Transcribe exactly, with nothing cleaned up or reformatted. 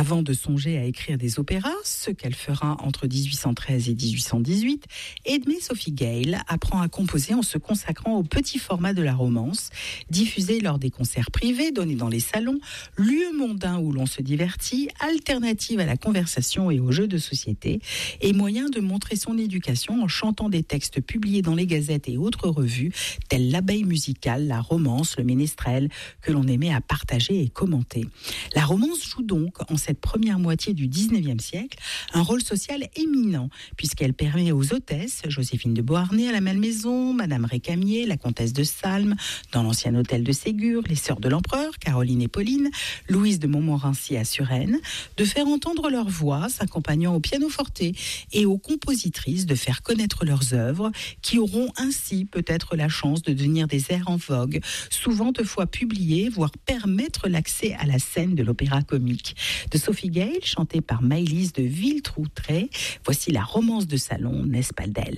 Avant de songer à écrire des opéras, ce qu'elle fera entre dix-huit cent treize et dix-huit cent dix-huit, Edmée Sophie Gale apprend à composer en se consacrant au petit format de la romance, diffusé lors des concerts privés donnés dans les salons, lieux mondains où l'on se divertit, alternative à la conversation et aux jeux de société, et moyen de montrer son éducation en chantant des textes publiés dans les gazettes et autres revues, telles l'abeille musicale, la romance, le ménestrel, que l'on aimait à partager et commenter. La romance joue donc, en cette première moitié du dix-neuvième siècle, un rôle social éminent, puisqu'elle permet aux hôtesses, Joséphine de Beauharnais à la Malmaison, Madame Récamier, la comtesse de Salm, dans l'ancien hôtel de Ségur, les sœurs de l'empereur, Caroline et Pauline, Louise de Montmorency à Suresnes, de faire entendre leur voix, s'accompagnant au pianoforte, et aux compositrices de faire connaître leurs œuvres, qui auront ainsi peut-être la chance de devenir des airs en vogue, souvent de fois publiés, voire permettre l'accès à la scène de l'opéra comique. De Sophie Gale, chantée par Maëlys de Villetroutret, voici la romance de salon, n'est-ce pas d'elle ?